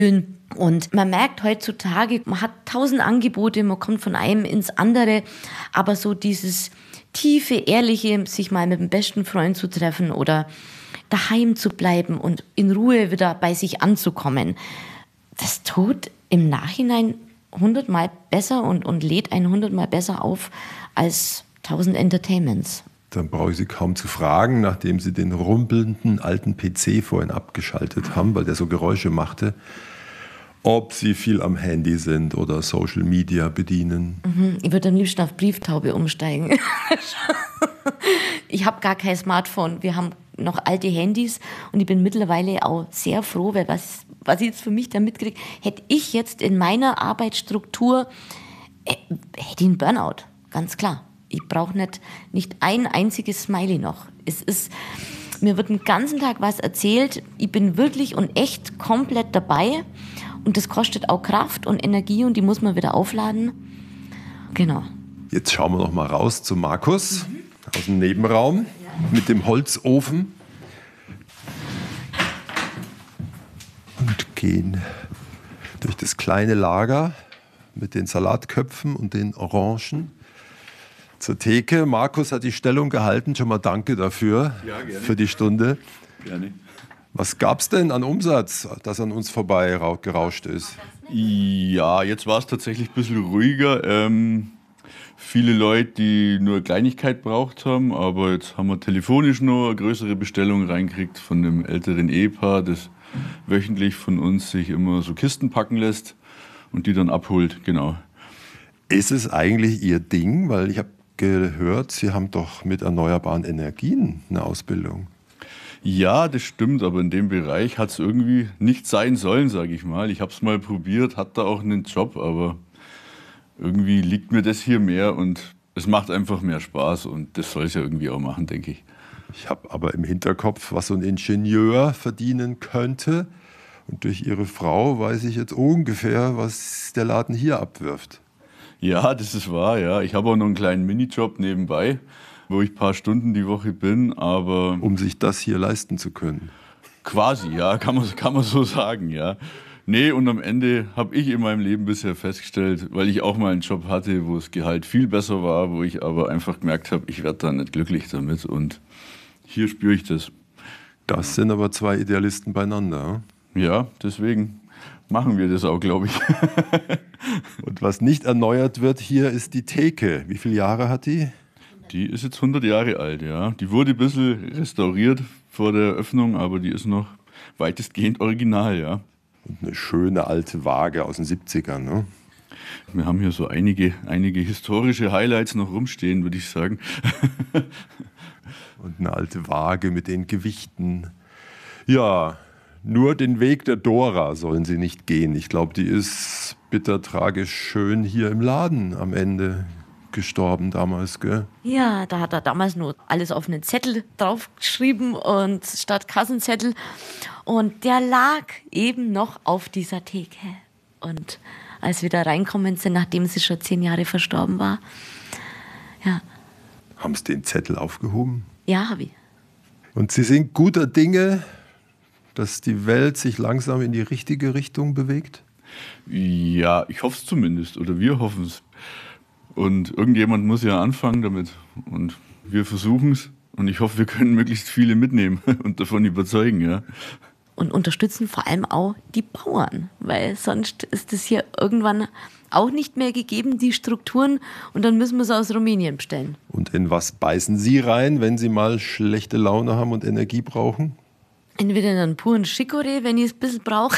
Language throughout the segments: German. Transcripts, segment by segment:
Und man merkt heutzutage, man hat 1000 Angebote, man kommt von einem ins andere, aber so dieses tiefe, ehrliche, sich mal mit dem besten Freund zu treffen oder daheim zu bleiben und in Ruhe wieder bei sich anzukommen, das tut im Nachhinein 100-mal besser und lädt einen 100-mal besser auf als 1000 Entertainments. Dann brauche ich Sie kaum zu fragen, nachdem Sie den rumpelnden alten PC vorhin abgeschaltet haben, weil der so Geräusche machte, ob Sie viel am Handy sind oder Social Media bedienen. Ich würde am liebsten auf Brieftaube umsteigen. Ich habe gar kein Smartphone. Wir haben noch alte Handys und ich bin mittlerweile auch sehr froh, weil was ich jetzt für mich da mitkriege, hätte ich jetzt in meiner Arbeitsstruktur, hätte ich einen Burnout, ganz klar. Ich brauche nicht ein einziges Smiley noch. Mir wird den ganzen Tag was erzählt. Ich bin wirklich und echt komplett dabei. Und das kostet auch Kraft und Energie und die muss man wieder aufladen. Genau. Jetzt schauen wir noch mal raus zu Markus aus dem Nebenraum mit dem Holzofen. Und gehen durch das kleine Lager mit den Salatköpfen und den Orangen zur Theke. Markus hat die Stellung gehalten. Schon mal danke dafür, ja, gerne. Für die Stunde. Gerne. Was gab es denn an Umsatz, das an uns vorbei gerauscht ist? Ja, jetzt war es tatsächlich ein bisschen ruhiger. Viele Leute, die nur eine Kleinigkeit braucht haben, aber jetzt haben wir telefonisch noch eine größere Bestellung reingekriegt von einem älteren Ehepaar, das wöchentlich von uns sich immer so Kisten packen lässt und die dann abholt, genau. Ist es eigentlich Ihr Ding? Weil ich habe gehört, Sie haben doch mit erneuerbaren Energien eine Ausbildung. Ja, das stimmt, aber in dem Bereich hat es irgendwie nicht sein sollen, sage ich mal. Ich habe es mal probiert, hatte auch einen Job, aber irgendwie liegt mir das hier mehr und es macht einfach mehr Spaß und das soll es ja irgendwie auch machen, denke ich. Ich habe aber im Hinterkopf, was so ein Ingenieur verdienen könnte. Und durch Ihre Frau weiß ich jetzt ungefähr, was der Laden hier abwirft. Ja, das ist wahr, ja. Ich habe auch noch einen kleinen Minijob nebenbei, wo ich ein paar Stunden die Woche bin, aber... Um sich das hier leisten zu können? Quasi, ja, kann man so sagen, ja. Nee, und am Ende habe ich in meinem Leben bisher festgestellt, weil ich auch mal einen Job hatte, wo das Gehalt viel besser war, wo ich aber einfach gemerkt habe, ich werde da nicht glücklich damit und hier spüre ich das. Das sind aber zwei Idealisten beieinander. Ja, deswegen machen wir das auch, glaube ich. Und was nicht erneuert wird hier, ist die Theke. Wie viele Jahre hat die? Die ist jetzt 100 Jahre alt, ja. Die wurde ein bisschen restauriert vor der Eröffnung, aber die ist noch weitestgehend original, ja. Und eine schöne alte Waage aus den 70ern, ne? Wir haben hier so einige historische Highlights noch rumstehen, würde ich sagen. Und eine alte Waage mit den Gewichten. Ja, nur den Weg der Dora sollen Sie nicht gehen. Ich glaube, die ist bitter tragisch schön hier im Laden am Ende gestorben damals, gell? Ja, da hat er damals nur alles auf einen Zettel draufgeschrieben und statt Kassenzettel. Und der lag eben noch auf dieser Theke. Und als wir da reinkommen sind, nachdem sie schon 10 Jahre verstorben war, ja. Haben Sie den Zettel aufgehoben? Ja, habe ich. Und Sie sind guter Dinge, dass die Welt sich langsam in die richtige Richtung bewegt? Ja, ich hoffe es zumindest. Oder wir hoffen es. Und irgendjemand muss ja anfangen damit. Und wir versuchen es. Und ich hoffe, wir können möglichst viele mitnehmen und davon überzeugen, ja. Und unterstützen vor allem auch die Bauern. Weil sonst ist es hier irgendwann auch nicht mehr gegeben, die Strukturen. Und dann müssen wir sie aus Rumänien bestellen. Und in was beißen Sie rein, wenn Sie mal schlechte Laune haben und Energie brauchen? Entweder in einen puren Chicorée, wenn ich es ein bisschen brauche,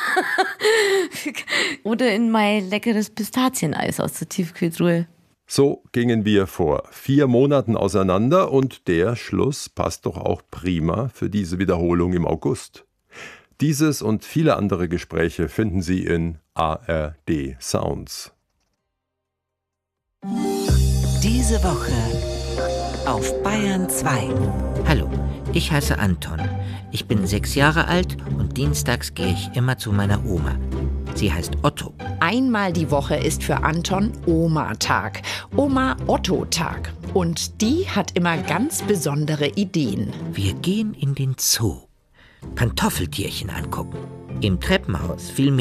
oder in mein leckeres Pistazieneis aus der Tiefkühltruhe. So gingen wir vor 4 Monaten auseinander und der Schluss passt doch auch prima für diese Wiederholung im August. Dieses und viele andere Gespräche finden Sie in ARD Sounds. Diese Woche auf Bayern 2. Hallo, ich heiße Anton. Ich bin 6 Jahre alt und dienstags gehe ich immer zu meiner Oma. Sie heißt Otto. Einmal die Woche ist für Anton Oma-Tag. Oma-Otto-Tag. Und die hat immer ganz besondere Ideen. Wir gehen in den Zoo. Pantoffeltierchen angucken. Im Treppenhaus fiel mir